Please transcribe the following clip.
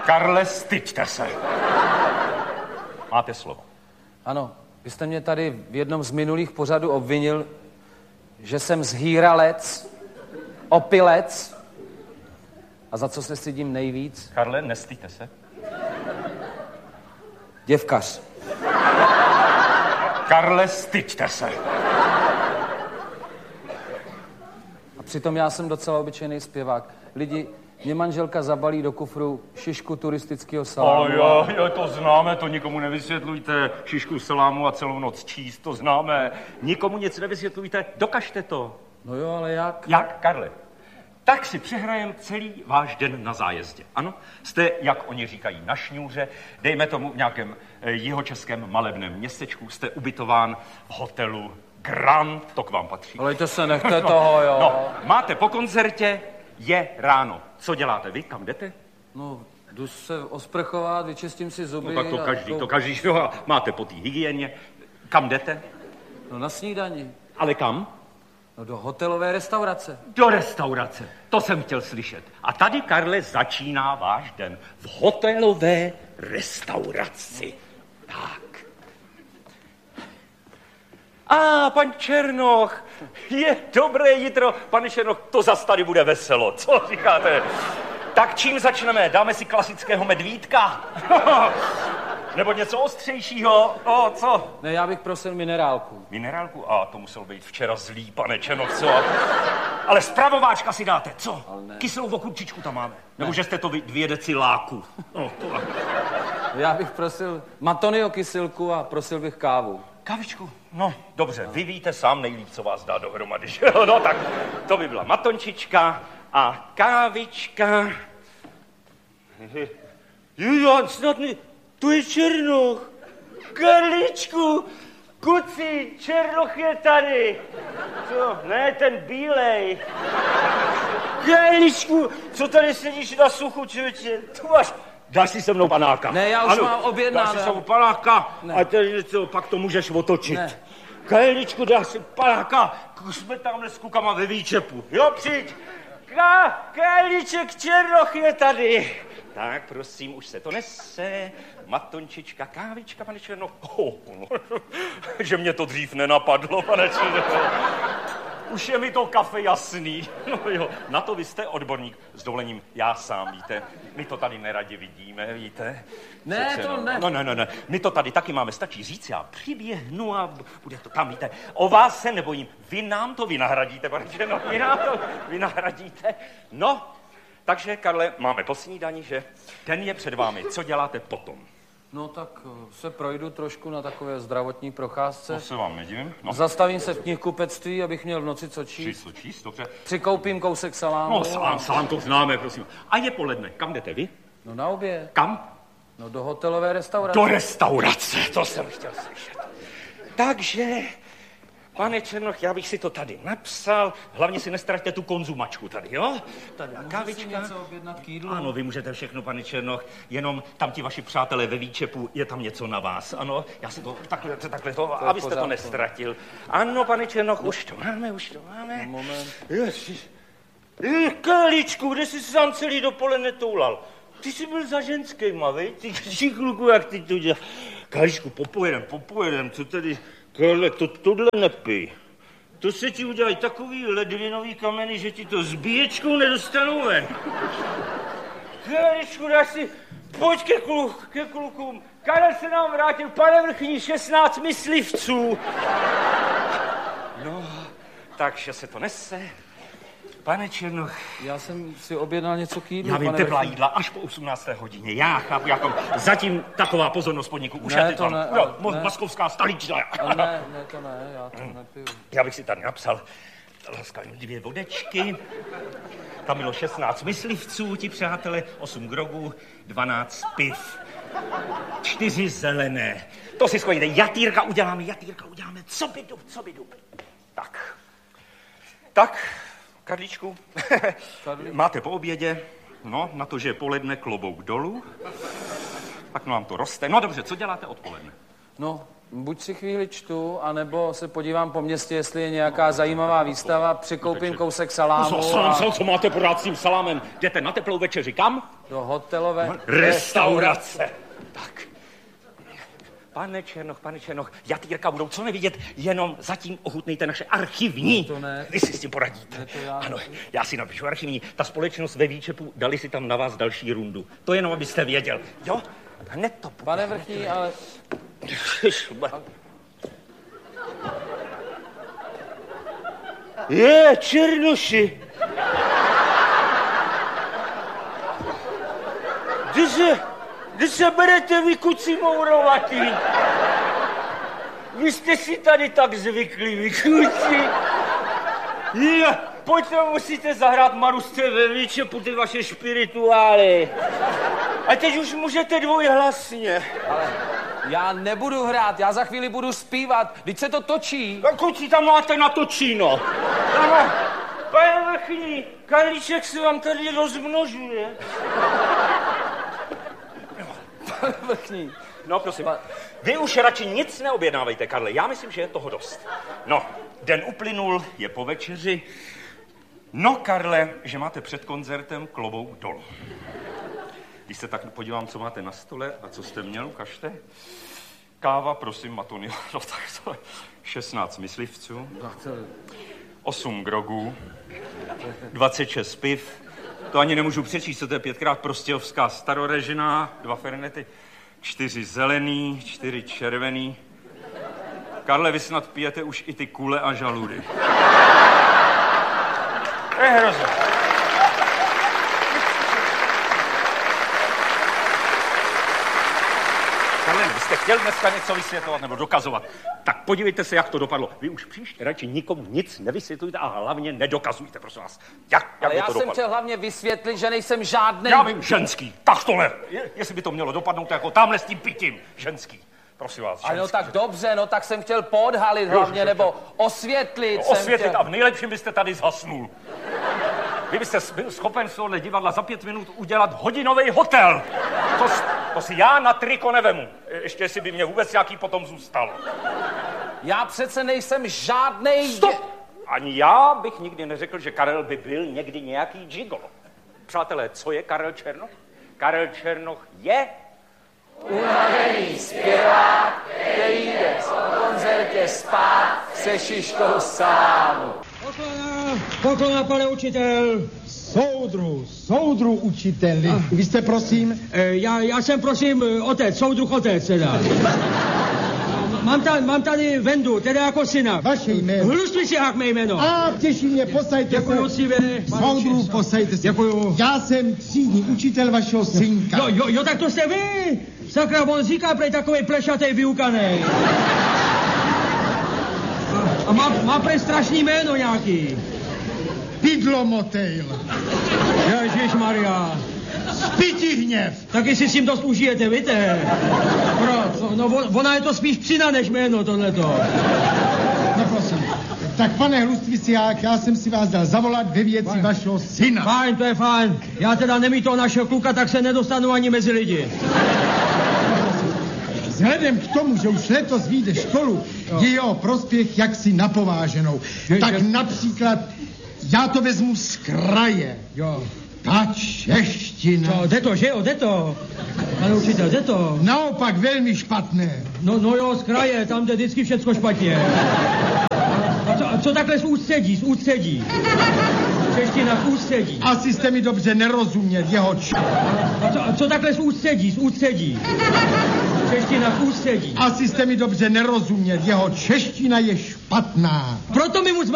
Karle, styďte se. Máte slovo. Ano, vy jste mě tady v jednom z minulých pořadů obvinil, že jsem zhýralec, opilec. A za co se stydím nejvíc? Karle, nestyďte se. Děvkař. Karle, styďte se. A přitom já jsem docela obyčejný zpěvák. Lidi, mě manželka zabalí do kufru šišku turistického salámu. Jo, to známe, to nikomu nevysvětlujte. Šišku salámu a celou noc číst, to známe. Nikomu nic nevysvětlujte, dokažte to. No jo, ale jak? Jak, Karle? Tak si přehrajem celý váš den na zájezdě. Ano, jste, jak oni říkají, na šňůře, dejme tomu v nějakém jihočeském malebném městečku, jste ubytován v hotelu Grand, to k vám patří. Ale to se nechte toho, jo. No, máte po koncertě, je ráno. Co děláte vy? Kam jdete? No, jdu se osprchovat, vyčistím si zuby. No tak to každý, jo, a máte po té hygieně. Kam jdete? No na snídani. Ale kam? No do hotelové restaurace. Do restaurace, to jsem chtěl slyšet. A tady, Karle, začíná váš den v hotelové restauraci. Tak. Pan Černoch, je dobré jitro. Pane Černoch, to zas tady bude veselo, co říkáte? Tak čím začneme? Dáme si klasického medvídka? Nebo něco ostřejšího? Co? Ne, já bych prosil minerálku. Minerálku? To muselo být včera zlý, pane Černoch, co? Ale spravováčka si dáte, co? Kyselou okurčičku tam máme. Nebo že jste to 2 deci láku. Já bych prosil Matonio kysilku a prosil bych kávu. Kávičku? No, dobře, vy víte sám nejlíp, co vás dá dohromady. No tak, to by byla matončička a kávička. Jan, snad mi... Tu je Černoch. Karličku, kuci, Černoch je tady. Co? Ne, ten bílej. Karličku, co tady sedíš na suchu, člověče? Tu máš... Dáš si se mnou panáka. Ne, já už mám objednáno. Dáš si se mnou panáka a tady něco, pak to můžeš otočit. Ne. Karličku, dáš si panáka, jsme tamhle s kukama ve výčepu. Jo, přijď. Karliček, Černoch je tady. Tak, prosím, už se to nese. Matončička, kávička, pane Černoch. Že mě to dřív nenapadlo, pane Černoch. Už je mi to kafe jasný. No jo, na to vy jste odborník. S dovolením, já sám, víte. My to tady neradi vidíme, víte. Ne, přece, to ne. No, my to tady taky máme, stačí říct, já přiběhnu a bude to tam, víte. O vás se nebojím. Vy nám to vynahradíte, pane Černoch, vy nám to vynahradíte. No, takže, Karle, máme po snídani, že? Den je před vámi. Co děláte potom? No tak se projdu trošku na takové zdravotní procházce. To se vám nedivím. No. Zastavím se v knihkupectví, abych měl v noci co číst. Dobře. Přikoupím kousek salámu. No salám to známe, prosím. A je poledne. Kam jdete vy? No na oběd. Kam? No do hotelové restaurace. Do restaurace, to jsem chtěl slyšet. Takže... Pane Černoch, já bych si to tady napsal. Hlavně si nestraťte tu konzumačku tady, jo? Tady kávička. Můžu si něco objednat k jídlu? Ano, vy můžete všechno, pane Černoch. Jenom tam ti vaši přátelé ve výčepu, je tam něco na vás. Ano, já si to takhle to abyste to nestratil. Ano, pane Černoch, už to máme. No, moment. Ježiš. Karličku, kde jsi sám celý dopoledne toulal? Ty jsi byl za ženskýma, vej? Ty šikluku, jak ty to děláš. Karličku, popojedem, co tady... Karle, tohle nepij. To se ti udělají takový ledvinový kameny, že ti to s bíječkou nedostanou ven. Karličku, dáš si... Pojď ke klukům. Karel se nám vrátil, pane vrchní, 16 myslivců. No, takže se to nese. Pane Černoch. Já jsem si objednal něco k jídlu. Já vím, teplá jídla až po 18. hodině. Já chápu, jako zatím taková pozornost podniku. Už ne, to ne. Maskovská stolička. Ne, to ne, já to nepiju. Já bych si tady napsal laskavě 2 vodečky. Tam bylo 16 myslivců, ti přátelé, 8 grogů, 12 piv. 4 zelené. To si schodíte. Jatýrka uděláme. Co by dub. Tak. Karličku, máte po obědě, no, na to, že je poledne, klobouk dolů, pak nám to roste. No dobře, co děláte odpoledne? No, Buď si chvíli čtu, anebo se podívám po městě, jestli je nějaká zajímavá výstava, přikoupím kousek salámu Co máte pořád s tím salámem? Jdete na teplou večeři kam? do hotelové Restaurace. Tak. Pane Černoch, Jatýrka budou co nevidět, jenom zatím ochutnejte naše archivní. To ne. Vy si s tím poradíte. Ano, já si napíšu archivní. Ta společnost ve Výčepu dali si tam na vás další rundu. To jenom, abyste věděl. Jo? Hned to bude. Pane Vrchní, ale... Černoši. Kdy se berete vy, kuci mourovatý? Vy jste si tady tak zvykli, vy kuci. Pojďte, musíte zahrát Marusce ve Výčepu, ty vaše špirituály. A teď už můžete dvojhlasně. Ale já nebudu hrát, já za chvíli budu zpívat. Vždyť se to točí. Kuci, tam máte natočíno. Pane Vrchní, Karlíček se vám tady rozmnožuje. Pane Vrchní. No, prosím. Vy už radši nic neobjednávejte, Karle. Já myslím, že je toho dost. No, den uplynul, je po večeři. No, Karle, že máte před koncertem klobouk dolů. Když se tak podívám, co máte na stole a co jste měl, ukažte. Káva, prosím, Matony. No, tak to 16 myslivců, 8 grogů, 26 piv. To ani nemůžu přečíst, co to je 5krát prostějovská starorežiná, 2 fernety, 4 zelený, 4 červený. Karle, vy snad pijete už i ty kule a žaludy. To je hrozné. Karle, vy jste chtěl dneska něco vysvětlovat nebo dokazovat. Tak podívejte se, jak to dopadlo. Vy už příště radši nikomu nic nevysvětlujte a hlavně nedokazujte, prosím vás. Jak Ale je já to jsem dopadlo? chtěl hlavně vysvětlit, že nejsem žádný... Já vím, ženský. Tak tohle. Jestli by to mělo dopadnout jako tamhle s tím pitím. Ženský. Prosím vás, ženský. Ale no tak dobře, no tak jsem chtěl podhalit hlavně, nebo osvětlit. Osvětlit a v nejlepším byste tady zhasnul. Vy byste byl schopen z tohohle divadla za 5 minut udělat hodinový hotel. To si já na triko nevemu. Ještě jestli by mě vůbec nějaký potom zůstal. Já přece nejsem žádnej... Stop! Ani já bych nikdy neřekl, že Karel by byl někdy nějaký gigolo. Přátelé, co je Karel Černoch? Karel Černoch je... unavený zpěvák, který jde po koncertě spát se šiškou sámu. Poklona, pane učitel. Soudru učiteli. Vy jste, prosím? Já jsem, prosím, otec, soudruh otec, teda. Mám tady Vendu, teda jako syna. Vaše jméno? Hlustvičák mé jméno. A těší mě, posaďte se. Děkuju si, Soudruh, posaďte se. Děkuju. Já jsem třídní učitel vašeho synka. Jo, tak to jste vy. Sakra, on říká prej takovej plešatej vyukanej. A má prej strašný jméno nějaký. Pidlomotejl. Ježišmarja. Spitihněv. Taky si s tím dost užijete, víte? Proč? No, ona je to spíš psina než jméno, tohleto. No prosím. Tak pane Hlustvičák, já jsem si vás dal zavolat ve věci vašeho syna. Fajn, to je fajn. Já teda nemít toho našeho kluka, tak se nedostanu ani mezi lidi. Vzhledem k tomu, že už letos vyjde školu, je jeho prospěch jaksi napováženou. Tak například, já to vezmu z kraje. Jo. Ta čeština. No, jde to, že jo, jde to. Pane učitel, jde to. Naopak velmi špatné. No jo, z kraje, tam jde vždycky všecko špatně. A co takhle z ústředí? Čeština z ústředí. Asi jste mi dobře nerozuměl, jeho A co takhle z ústředí? Čeština z ústředí. Asi jste mi dobře nerozuměl, jeho čeština je špatná. Proto mi mu